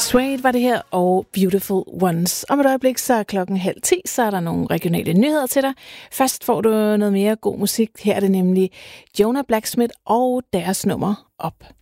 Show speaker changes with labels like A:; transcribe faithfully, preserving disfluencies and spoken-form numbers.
A: Suede var det her, og Beautiful Ones. Om et øjeblik, så er klokken halv ti, så er der nogle regionale nyheder til dig. Først får du noget mere god musik. Her er det nemlig Jonah Blacksmith og deres nummer Op.